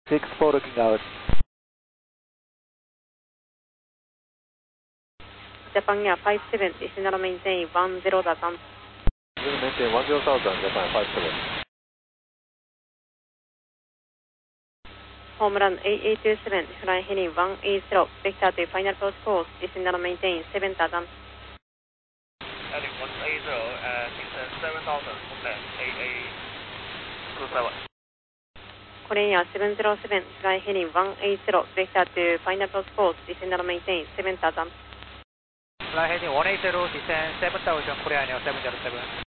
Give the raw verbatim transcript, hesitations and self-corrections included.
six four looking out. Japan Air five seven, descend and maintain one zero thousand. Maintain one zero thousand, Japan five seven. Homeland eight eight two seven, flying heading one eight zero, vector to final approach course, descend and maintain seven thousand. Heading one eight zero, uh, descend seven thousand, homeland eight eight two seven. Korean Air seven zero seven, flying heading one eight zero, vector to final approach course, descend and maintain seven thousand. Fly heading one eight zero, descend seven thousand, Korean Air seven zero seven.